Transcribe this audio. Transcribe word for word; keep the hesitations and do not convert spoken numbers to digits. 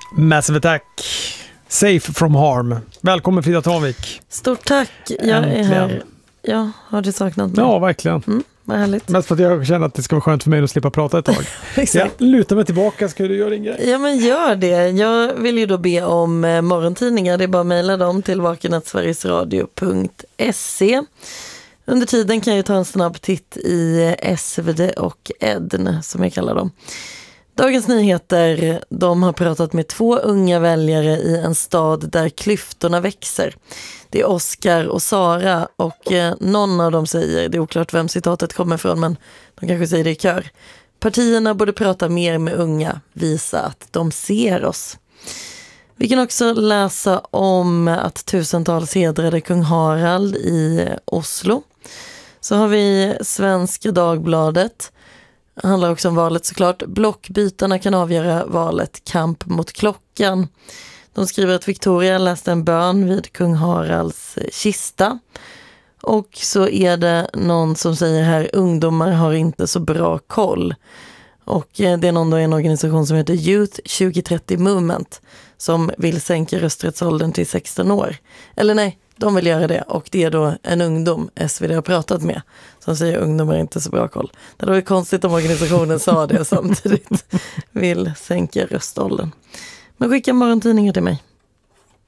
Massive Attack, Safe from Harm. Välkommen Frida Travik. Stort tack, jag är här. Ja, har du saknat mig? Ja, verkligen. Mm, vad härligt. Mest för att jag känner att det ska vara skönt för mig att slippa prata ett tag. Jag lutar mig tillbaka, ska du göra din grej? Ja, men gör det. Jag vill ju då be om eh, morgontidningar. Det är bara att mejla dem till vakennatsverigesradio punkt se. Under tiden kan jag ta en snabb titt i S V D och Edn, som jag kallar dem. Dagens Nyheter, de har pratat med två unga väljare i en stad där klyftorna växer. Det är Oskar och Sara och eh, någon av dem säger, det är oklart vem citatet kommer från, men de kanske säger det i kör. Partierna borde prata mer med unga, visa att de ser oss. Vi kan också läsa om att tusentals hedrade kung Harald i Oslo. Så har vi Svenska Dagbladet. Det handlar också om valet såklart. Blockbytarna kan avgöra valet, kamp mot klockan. De skriver att Victoria läste en bön vid kung Haralds kista. Och så är det någon som säger här, ungdomar har inte så bra koll. Och det är någon då i en organisation som heter Youth tjugo trettio Movement som vill sänka rösträttsåldern till sexton år. Eller nej, de vill göra det, och det är då en ungdom S V D har pratat med som säger ungdomar inte så bra koll. Det var ju konstigt om organisationen sa det samtidigt vill sänka röståldern. Men skicka morgontidningar till mig.